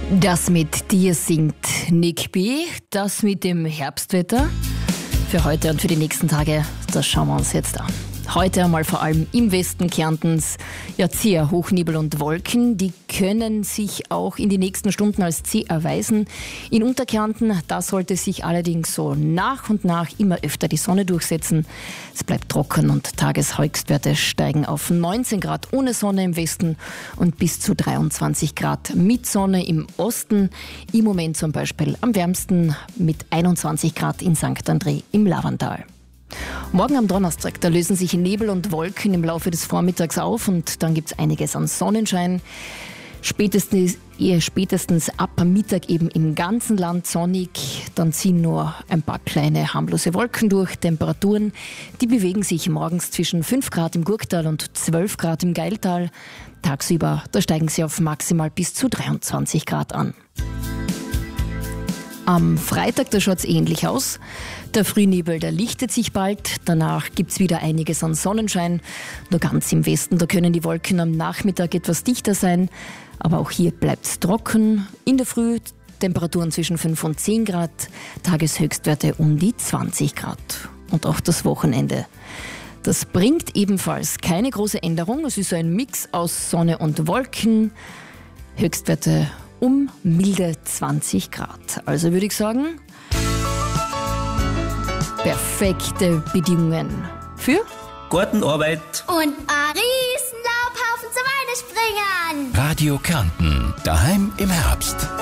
Das mit dir singt Nick B. Das mit dem Herbstwetter für heute und für die nächsten Tage, das schauen wir uns jetzt an. Heute einmal vor allem im Westen Kärntens sehr Hochnebel und Wolken. Die können sich auch in die nächsten Stunden als zäh erweisen. In Unterkärnten, da sollte sich allerdings so nach und nach immer öfter die Sonne durchsetzen. Es bleibt trocken und Tageshöchstwerte steigen auf 19 Grad ohne Sonne im Westen und bis zu 23 Grad mit Sonne im Osten. Im Moment zum Beispiel am wärmsten mit 21 Grad in St. André im Lavantal. Morgen am Donnerstag, da lösen sich Nebel und Wolken im Laufe des Vormittags auf und dann gibt es einiges an Sonnenschein. Spätestens ab am Mittag eben im ganzen Land sonnig, dann ziehen nur ein paar kleine harmlose Wolken durch. Temperaturen, die bewegen sich morgens zwischen 5 Grad im Gurktal und 12 Grad im Geiltal. Tagsüber, da steigen sie auf maximal bis zu 23 Grad an. Am Freitag, da schaut es ähnlich aus. Der Frühnebel, der lichtet sich bald. Danach gibt es wieder einiges an Sonnenschein. Nur ganz im Westen, da können die Wolken am Nachmittag etwas dichter sein. Aber auch hier bleibt es trocken. In der Früh Temperaturen zwischen 5 und 10 Grad. Tageshöchstwerte um die 20 Grad. Und auch das Wochenende. Das bringt ebenfalls keine große Änderung. Es ist ein Mix aus Sonne und Wolken. Höchstwerte um milde 20 Grad. Also würde ich sagen, perfekte Bedingungen für Gartenarbeit und ein Riesenlaubhaufen zum Einspringen. Radio Kärnten, daheim im Herbst.